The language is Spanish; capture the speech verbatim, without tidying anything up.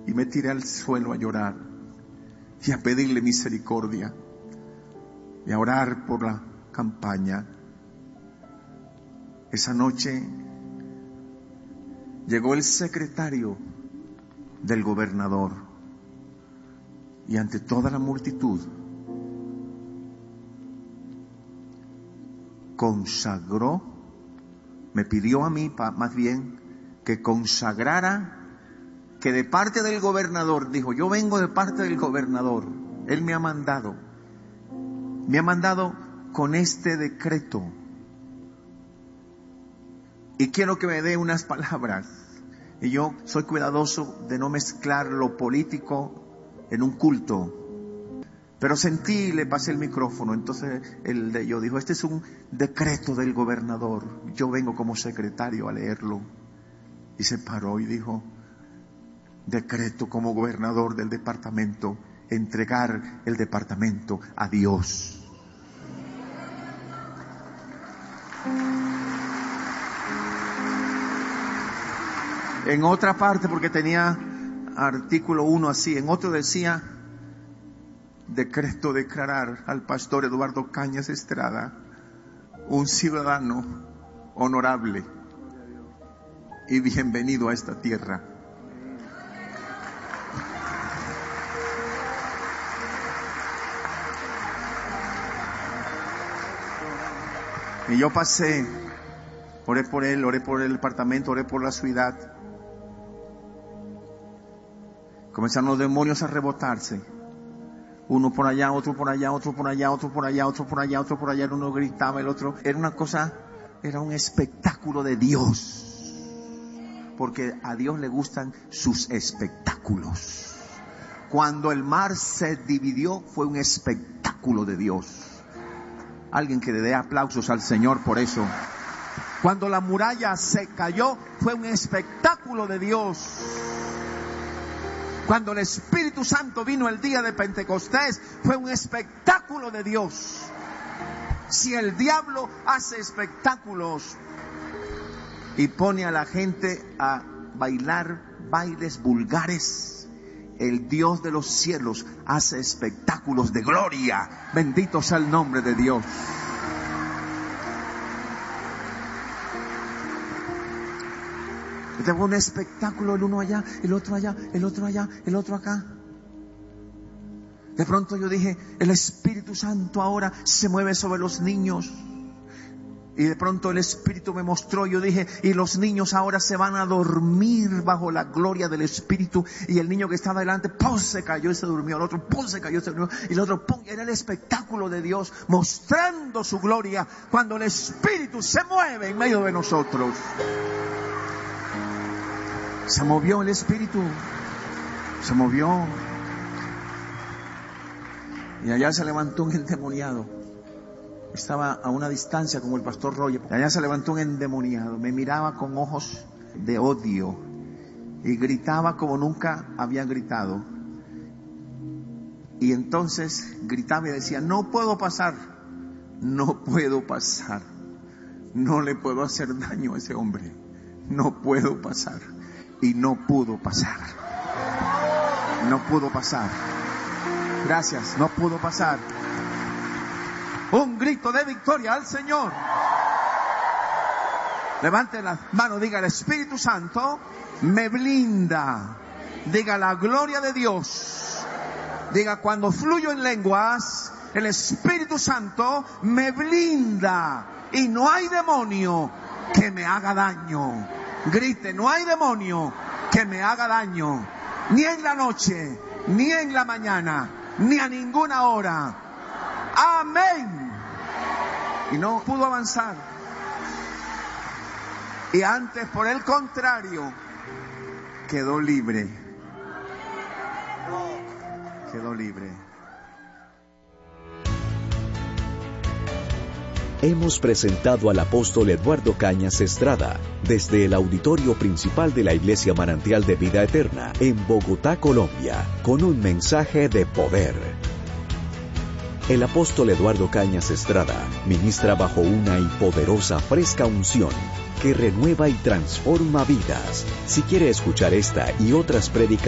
y me tiré al suelo a llorar y a pedirle misericordia y a orar por la campaña. Esa noche llegó el secretario del gobernador y ante toda la multitud consagró, me pidió a mí más bien que consagrara, que de parte del gobernador, dijo, yo vengo de parte del gobernador, él me ha mandado, me ha mandado con este decreto y quiero que me dé unas palabras. Y yo soy cuidadoso de no mezclar lo político en un culto, pero sentí y le pasé el micrófono. Entonces el de yo dijo, este es un decreto del gobernador, yo vengo como secretario a leerlo. Y se paró y dijo, decreto como gobernador del departamento, entregar el departamento a Dios. En otra parte, porque tenía artículo uno así, en otro decía, decreto declarar al pastor Eduardo Cañas Estrada un ciudadano honorable y bienvenido a esta tierra. Y yo pasé, oré por él, oré por el departamento, oré por la ciudad. Comenzaron los demonios a rebotarse. Uno por allá, otro por allá, otro por allá, otro por allá, otro por allá, otro por allá. Uno gritaba, el otro. Era una cosa, era un espectáculo de Dios. Porque a Dios le gustan sus espectáculos. Cuando el mar se dividió, fue un espectáculo de Dios. Alguien que le dé aplausos al Señor por eso. Cuando la muralla se cayó, fue un espectáculo de Dios. Cuando el Espíritu Santo vino el día de Pentecostés, fue un espectáculo de Dios. Si el diablo hace espectáculos y pone a la gente a bailar bailes vulgares, el Dios de los cielos hace espectáculos de gloria. Bendito sea el nombre de Dios. Tengo un espectáculo, el uno allá, el otro allá, el otro allá, el otro acá. De pronto yo dije, el Espíritu Santo ahora se mueve sobre los niños. Y de pronto el Espíritu me mostró, yo dije, y los niños ahora se van a dormir bajo la gloria del Espíritu. Y el niño que estaba delante, ¡pum!, se cayó y se durmió. El otro, ¡pum!, se cayó y se durmió. Y el otro, ¡pum!, era el espectáculo de Dios mostrando su gloria cuando el Espíritu se mueve en medio de nosotros. Se movió el Espíritu, se movió. Y allá se levantó un endemoniado. Estaba a una distancia como el pastor Roger. Y allá se levantó un endemoniado. Me miraba con ojos de odio y gritaba como nunca había gritado. Y entonces gritaba y decía, no puedo pasar, no puedo pasar. No le puedo hacer daño a ese hombre. No puedo pasar. Y no pudo pasar. No pudo pasar. Gracias, no pudo pasar. Un grito de victoria al Señor. Levante las manos, diga, el Espíritu Santo me blinda. Diga, la gloria de Dios. Diga, cuando fluyo en lenguas, el Espíritu Santo me blinda. Y no hay demonio que me haga daño. Grite, no hay demonio que me haga daño, ni en la noche, ni en la mañana, ni a ninguna hora. Amén. Y no pudo avanzar. Y antes, por el contrario, quedó libre. Quedó libre. Hemos presentado al apóstol Eduardo Cañas Estrada desde el auditorio principal de la Iglesia Manantial de Vida Eterna en Bogotá, Colombia, con un mensaje de poder. El apóstol Eduardo Cañas Estrada ministra bajo una y poderosa fresca unción que renueva y transforma vidas. Si quiere escuchar esta y otras prédicas